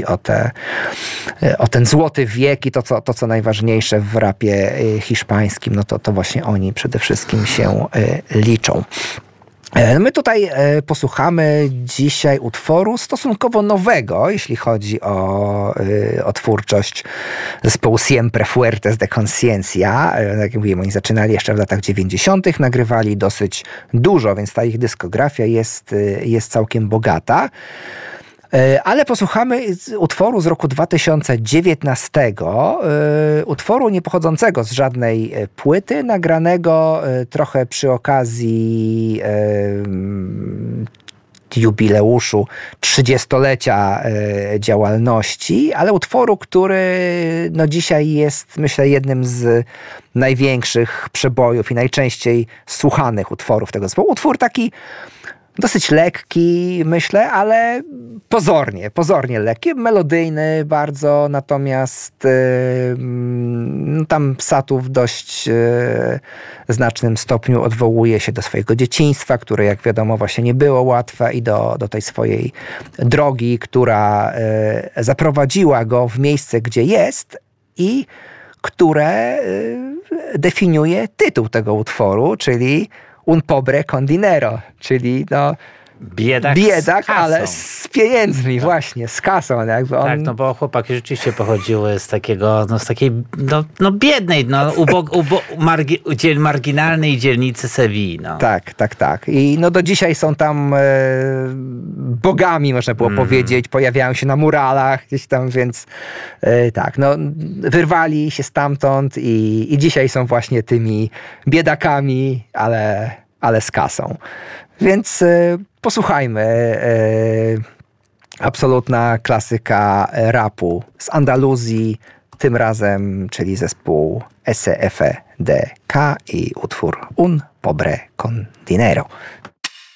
o ten złoty wiek i to, co najważniejsze w rapie hiszpańskim, no to właśnie oni przede wszystkim się liczą. My tutaj posłuchamy dzisiaj utworu stosunkowo nowego, jeśli chodzi o twórczość zespołu Siempre Fuertes de Conciencia. Jak mówiłem, oni zaczynali jeszcze w latach 90., nagrywali dosyć dużo, więc ta ich dyskografia jest całkiem bogata. Ale posłuchamy utworu z roku 2019, utworu nie pochodzącego z żadnej płyty, nagranego trochę przy okazji jubileuszu 30-lecia działalności, ale utworu, który dzisiaj jest, myślę, jednym z największych przebojów i najczęściej słuchanych utworów tego zespołu. Utwór taki dosyć lekki, myślę, ale pozornie lekki, melodyjny bardzo, natomiast tam Satu w dość znacznym stopniu odwołuje się do swojego dzieciństwa, które, jak wiadomo, właśnie nie było łatwe, i do tej swojej drogi, która zaprowadziła go w miejsce, gdzie jest i które definiuje tytuł tego utworu, czyli Un pobre con dinero, czyli biedak, ale z pieniędzmi, właśnie, z kasą. Jakby on... Tak, bo chłopaki rzeczywiście pochodziły z takiego, z takiej, biednej, marginalnej dzielnicy Sewilli. Tak. I do dzisiaj są tam bogami, można było powiedzieć. Pojawiają się na muralach gdzieś tam, więc wyrwali się stamtąd i dzisiaj są właśnie tymi biedakami, ale z kasą. Więc posłuchajmy. Absolutna klasyka rapu z Andaluzji, tym razem, czyli zespół SFDK i utwór Un pobre con dinero.